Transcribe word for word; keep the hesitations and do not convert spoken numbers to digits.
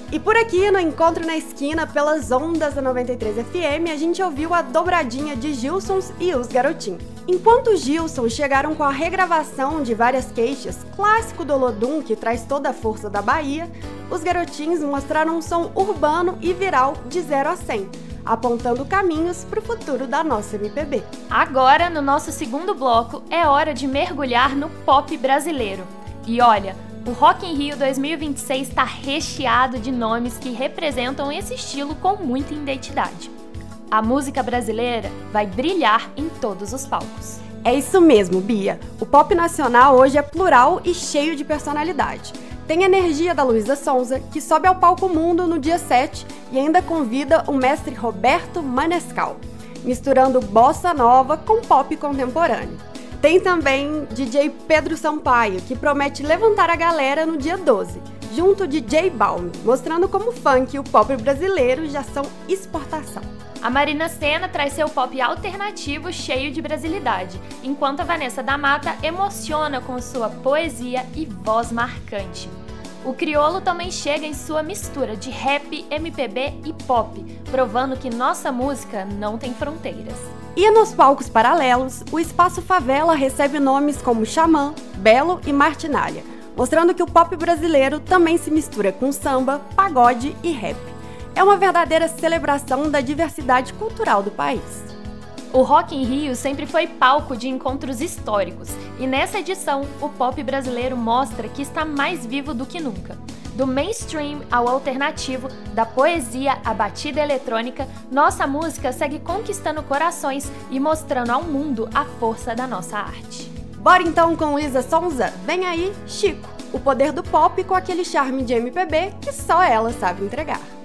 E por aqui, no Encontro na Esquina, pelas ondas da noventa e três F M, a gente ouviu a dobradinha de Gilsons e Os Garotinhos. Enquanto os Gilsons chegaram com a regravação de várias queixas, clássico do Olodum que traz toda a força da Bahia, os Garotinhos mostraram um som urbano e viral de zero a cem, apontando caminhos para o futuro da nossa M P B. Agora, no nosso segundo bloco, é hora de mergulhar no pop brasileiro. E olha, o Rock in Rio dois mil e vinte e seis está recheado de nomes que representam esse estilo com muita identidade. A música brasileira vai brilhar em todos os palcos. É isso mesmo, Bia. O pop nacional hoje é plural e cheio de personalidade. Tem a energia da Luísa Sonza, que sobe ao palco mundo no dia sete e ainda convida o mestre Roberto Manescal, misturando bossa nova com pop contemporâneo. Tem também D J Pedro Sampaio, que promete levantar a galera no dia doze, junto de J Balvin, mostrando como o funk e o pop brasileiro já são exportação. A Marina Sena traz seu pop alternativo cheio de brasilidade, enquanto a Vanessa da Mata emociona com sua poesia e voz marcante. O Criolo também chega em sua mistura de rap, M P B e pop, provando que nossa música não tem fronteiras. E nos palcos paralelos, o Espaço Favela recebe nomes como Xamã, Belo e Martinalha, mostrando que o pop brasileiro também se mistura com samba, pagode e rap. É uma verdadeira celebração da diversidade cultural do país. O Rock in Rio sempre foi palco de encontros históricos, e nessa edição, o pop brasileiro mostra que está mais vivo do que nunca. Do mainstream ao alternativo, da poesia à batida eletrônica, nossa música segue conquistando corações e mostrando ao mundo a força da nossa arte. Bora então com Luísa Sonza? Vem aí, Chico, o poder do pop com aquele charme de M P B que só ela sabe entregar.